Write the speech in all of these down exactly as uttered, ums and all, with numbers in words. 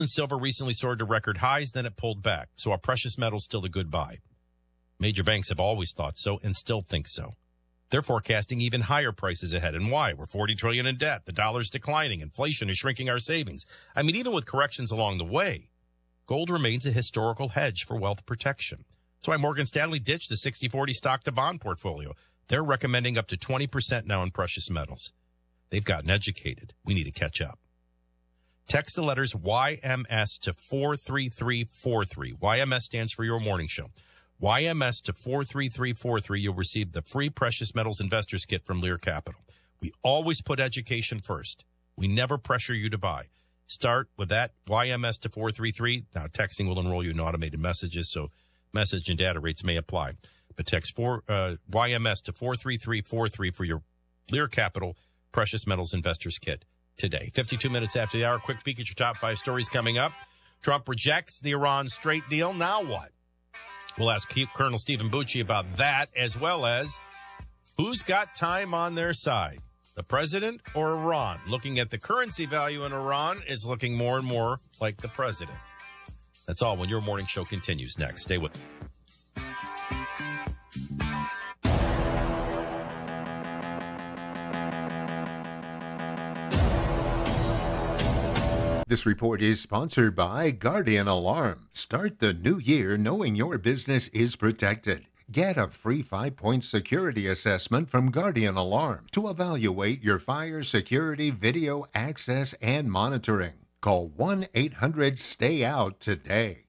and silver recently soared to record highs, then it pulled back. So are precious metals still a good buy? Major banks have always thought so and still think so. They're forecasting even higher prices ahead. And why? We're forty trillion dollars in debt. The dollar's declining. Inflation is shrinking our savings. I mean, even with corrections along the way, gold remains a historical hedge for wealth protection. That's why Morgan Stanley ditched the sixty forty stock to bond portfolio. They're recommending up to twenty percent now in precious metals. They've gotten educated. We need to catch up. Text the letters Y M S to four three three four three. Y M S stands for Your Morning Show. Y M S to four three three four three. You'll receive the free Precious Metals Investors Kit from Lear Capital. We always put education first. We never pressure you to buy. Start with that Y M S to four three three. Now, texting will enroll you in automated messages, so message and data rates may apply. But text four, uh, Y M S to four three three four three for your Lear Capital Precious Metals Investors Kit today. fifty-two minutes after the hour, quick peek at your top five stories coming up. Trump rejects the Iran Strait deal. Now what? We'll ask Colonel Stephen Bucci about that, as well as who's got time on their side, the president or Iran? Looking at the currency value in Iran, it's looking more and more like the president. That's all when your morning show continues next. Stay with me. This report is sponsored by Guardian Alarm. Start the new year knowing your business is protected. Get a free five-point security assessment from Guardian Alarm to evaluate your fire security video access and monitoring. Call one eight hundred stay out today.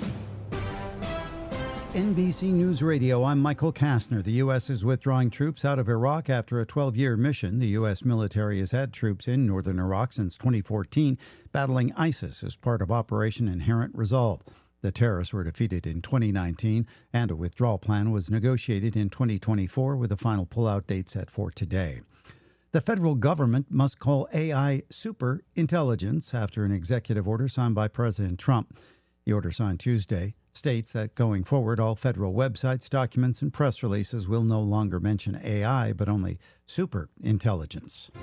N B C News Radio, I'm Michael Kastner. The U S is withdrawing troops out of Iraq after a twelve-year mission. The U S military has had troops in northern Iraq since twenty fourteen, battling ISIS as part of Operation Inherent Resolve. The terrorists were defeated in twenty nineteen, and a withdrawal plan was negotiated in twenty twenty-four with a final pullout date set for today. The federal government must call A I super intelligence after an executive order signed by President Trump. The order signed Tuesday states that going forward, all federal websites, documents, and press releases will no longer mention A I, but only super intelligence.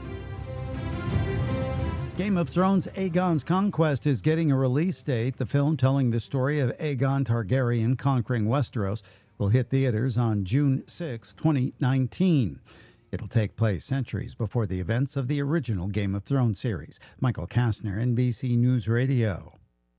Game of Thrones Aegon's Conquest is getting a release date. The film telling the story of Aegon Targaryen conquering Westeros will hit theaters on June sixth, twenty nineteen. It'll take place centuries before the events of the original Game of Thrones series. Michael Kastner, N B C News Radio.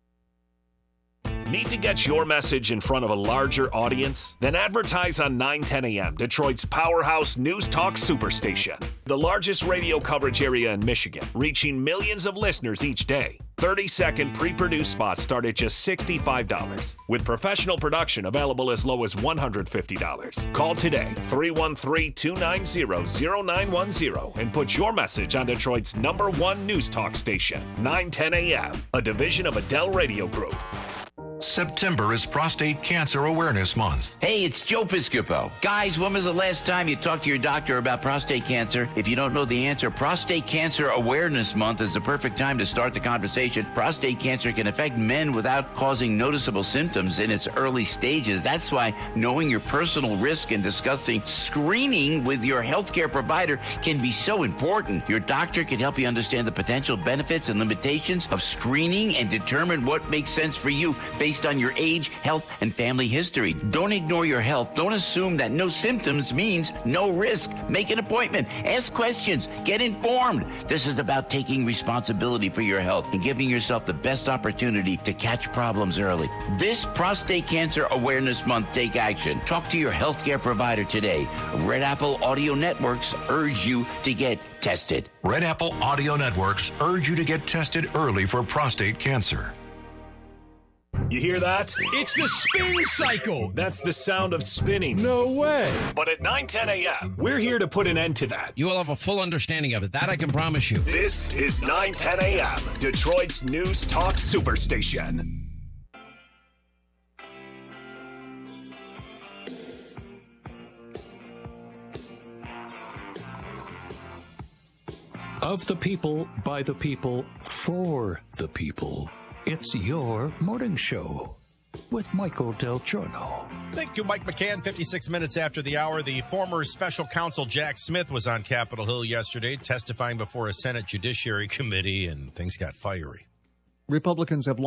Need to get your message in front of a larger audience? Then advertise on nine ten A M, Detroit's powerhouse news talk superstation. The largest radio coverage area in Michigan, reaching millions of listeners each day. thirty-second pre-produced spots start at just sixty-five dollars, with professional production available as low as one hundred fifty dollars. Call today, three one three, two nine zero, zero nine one zero, and put your message on Detroit's number one news talk station, nine ten A M, a division of Adele Radio Group. September is Prostate Cancer Awareness Month. Hey, it's Joe Piscopo. Guys, when was the last time you talked to your doctor about prostate cancer? If you don't know the answer, Prostate Cancer Awareness Month is the perfect time to start the conversation. Prostate cancer can affect men without causing noticeable symptoms in its early stages. That's why knowing your personal risk and discussing screening with your healthcare provider can be so important. Your doctor can help you understand the potential benefits and limitations of screening and determine what makes sense for you based on your age, health, and family history. Don't ignore your health. Don't assume that no symptoms means no risk. Make an appointment. Ask questions. Get informed. This is about taking responsibility for your health and giving yourself the best opportunity to catch problems early. This Prostate Cancer Awareness Month, take action. Talk to your healthcare provider today. Red Apple Audio Networks urge you to get tested. Red Apple Audio Networks urge you to get tested early for prostate cancer. You hear that? It's the spin cycle. That's the sound of spinning. No way. But at nine ten A M, we're here to put an end to that. You will have a full understanding of it. That I can promise you. This is nine ten A M, Detroit's news talk superstation. Of the people, by the people, for the people. It's your morning show with Michael Del Giorno. Thank you, Mike McCann. fifty-six minutes after the hour, the former special counsel Jack Smith was on Capitol Hill yesterday testifying before a Senate Judiciary Committee, and things got fiery. Republicans have